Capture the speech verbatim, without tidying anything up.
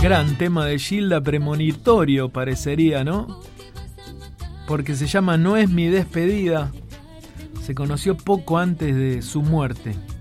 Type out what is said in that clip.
Gran tema de Gilda, premonitorio parecería, ¿no? Porque se llama No es mi despedida. Se conoció poco antes de su muerte.